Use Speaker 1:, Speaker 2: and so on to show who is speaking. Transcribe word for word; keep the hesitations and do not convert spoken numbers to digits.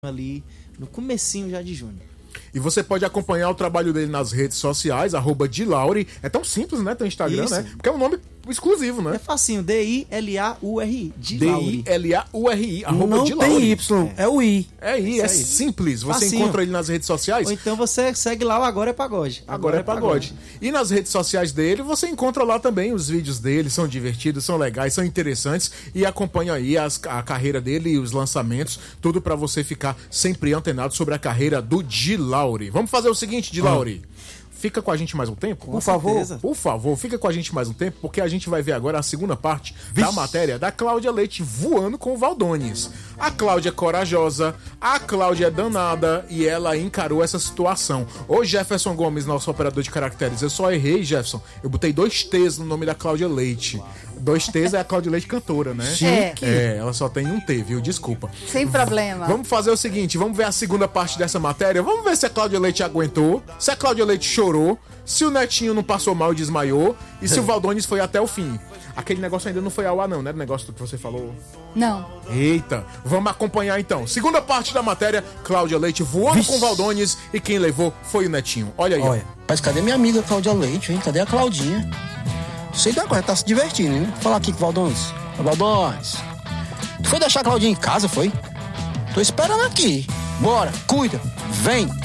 Speaker 1: ali no comecinho já de junho.
Speaker 2: E você pode acompanhar o trabalho dele nas redes sociais, arroba Dilauri. É tão simples, né? Tem Instagram,
Speaker 1: Isso.
Speaker 2: né? Porque é um nome exclusivo, né?
Speaker 1: É facinho, D I L A U R I. Dilauri.
Speaker 2: D I L A U R I, arroba
Speaker 3: Não
Speaker 2: Dilauri.
Speaker 3: tem Y, é, é o I.
Speaker 2: É I, é simples. Você
Speaker 1: Facinho.
Speaker 2: encontra ele nas redes sociais.
Speaker 1: Ou então você segue lá o Agora é Pagode.
Speaker 2: Agora é pagode. E nas redes sociais dele, você encontra lá também os vídeos dele, são divertidos, são legais, são interessantes, e acompanha aí as, a carreira dele e os lançamentos, tudo pra você ficar sempre antenado sobre a carreira do Dilauri. Vamos fazer o seguinte, Dilauri. Ah. Fica com a gente mais um tempo?
Speaker 1: Com
Speaker 2: Por favor.
Speaker 1: certeza.
Speaker 2: Por favor, fica com a gente mais um tempo, porque a gente vai ver agora a segunda parte Vixe. da matéria da Cláudia Leite voando com o Valdones. A Cláudia é corajosa, a Cláudia é danada e ela encarou essa situação. Ô Jefferson Gomes, nosso operador de caracteres, eu só errei, Jefferson. Eu botei dois T's no nome da Cláudia Leite. Dois T's é a Cláudia Leite cantora, né?
Speaker 4: Chique.
Speaker 2: É, ela só tem um T, viu? Desculpa.
Speaker 4: Sem problema.
Speaker 2: Vamos fazer o seguinte, vamos ver a segunda parte dessa matéria. Vamos ver se a Cláudia Leite aguentou, se a Cláudia Leite chorou, se o Netinho não passou mal e desmaiou, e se o Valdones foi até o fim. Aquele negócio ainda não foi ao ar não, né? O negócio do que você falou.
Speaker 4: Não.
Speaker 2: Eita, vamos acompanhar então. Segunda parte da matéria, Cláudia Leite voando Vixe. com o Valdones, e quem levou foi o Netinho. Olha aí.
Speaker 3: Olha, mas cadê minha amiga Cláudia Leite, hein? Cadê a Claudinha? Sei da coisa, tá se divertindo, hein? Vou falar aqui com o Valdones. Ô, Valdones, tu foi deixar a Claudinha em casa, foi? Tô esperando aqui. Bora, cuida, vem.